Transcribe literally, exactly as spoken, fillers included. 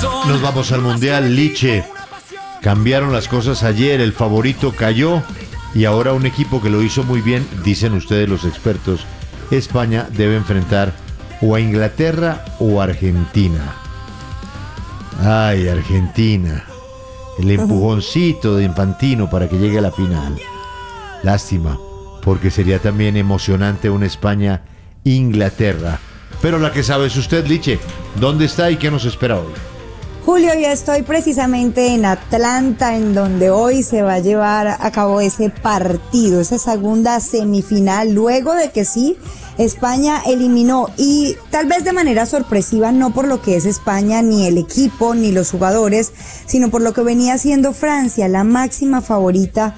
Nos vamos al Mundial, Liche. Cambiaron las cosas ayer, el favorito cayó y ahora un equipo que lo hizo muy bien, dicen ustedes los expertos, España debe enfrentar o a Inglaterra o a Argentina. Ay, Argentina. El empujoncito de Infantino para que llegue a la final. Lástima, porque sería también emocionante una España-Inglaterra. Pero la que sabe es usted, Liche. ¿Dónde está y qué nos espera hoy? Julio, ya estoy precisamente en Atlanta, en donde hoy se va a llevar a cabo ese partido, esa segunda semifinal, luego de que sí, España eliminó, y tal vez de manera sorpresiva, no por lo que es España, ni el equipo, ni los jugadores, sino por lo que venía siendo Francia, la máxima favorita